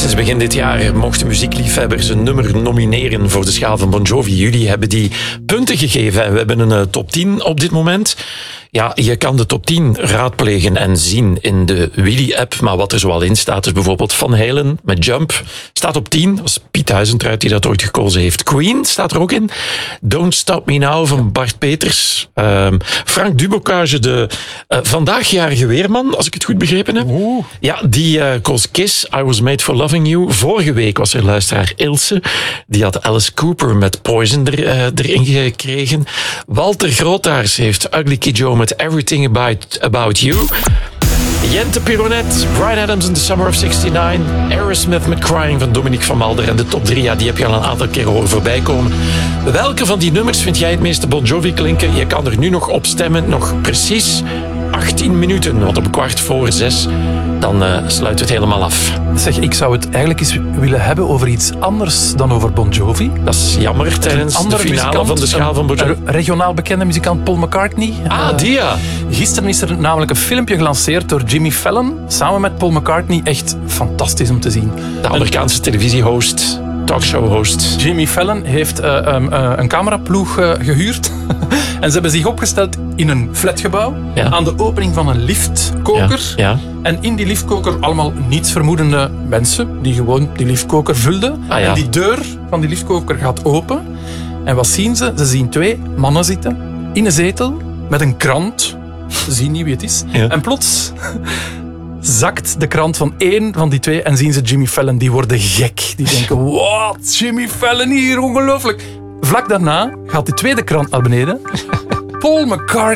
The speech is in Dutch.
Sinds begin dit jaar mochten muziekliefhebbers een nummer nomineren voor de schaal van Bon Jovi. Jullie hebben die punten gegeven en we hebben een top 10 op dit moment. Ja, je kan de top 10 raadplegen en zien in de Willy-app. Maar wat er zoal in staat is bijvoorbeeld Van Halen met Jump. Staat op 10. Dat is Piet Huizentruid die dat ooit gekozen heeft. Queen staat er ook in. Don't Stop Me Now van Bart Peters. Frank Dubocage, de vandaagjarige weerman, als ik het goed begrepen heb. Ja, die koos Kiss, I Was Made For Loving You. Vorige week was er luisteraar Ilse. Die had Alice Cooper met Poison erin gekregen. Walter Grootaars heeft Ugly Kid Joe met Everything About You. Jente Pironet, Bryan Adams in the Summer of 69, Aerosmith met Crying van Dominique van Malder. En de top 3, ja, die heb je al een aantal keer horen voorbij komen. Welke van die nummers vind jij het meeste Bon Jovi klinken? Je kan er nu nog op stemmen, nog precies 18 minuten, want om 5:45 dan sluiten we het helemaal af. Zeg, ik zou het eigenlijk eens willen hebben over iets anders dan over Bon Jovi. Dat is jammer tijdens de finale van de schaal van Bon Jovi. Een regionaal bekende muzikant Paul McCartney. Die ja. Gisteren is er namelijk een filmpje gelanceerd door Jimmy Fallon, samen met Paul McCartney. Echt fantastisch om te zien. De Amerikaanse televisiehost, talkshow-host. Jimmy Fallon heeft een cameraploeg gehuurd. En ze hebben zich opgesteld in een flatgebouw, aan de opening van een liftkoker. Ja. En in die liftkoker allemaal nietsvermoedende mensen die gewoon die liftkoker vulden. En die deur van die liftkoker gaat open. En wat zien ze? Ze zien 2 mannen zitten in een zetel met een krant. Ze zien niet wie het is. Ja. En plots zakt de krant van 1 van die 2 en zien ze Jimmy Fallon. Die worden gek. Die denken, wat? Jimmy Fallon hier, ongelooflijk. Vlak daarna gaat die tweede krant naar beneden. Paul McCartney